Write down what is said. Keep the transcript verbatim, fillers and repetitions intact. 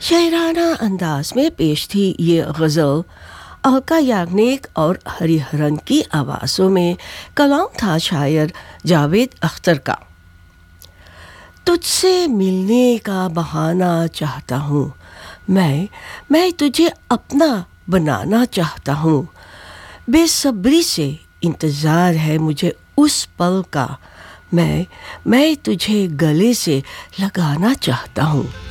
शायराना अंदाज में पेश थी ये गज़ल अलका याग्निक और हरिहरन की आवाज़ों में। कलाम था शायर जावेद अख्तर का। तुझसे मिलने का बहाना चाहता हूँ मैं मैं तुझे अपना बनाना चाहता हूँ। बेसब्री से इंतज़ार है मुझे उस पल का, मैं मैं तुझे गले से लगाना चाहता हूँ।